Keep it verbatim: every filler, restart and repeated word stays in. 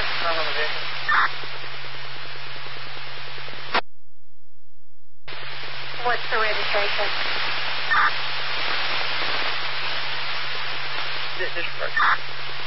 Not on the vehicle. What's the registration? This is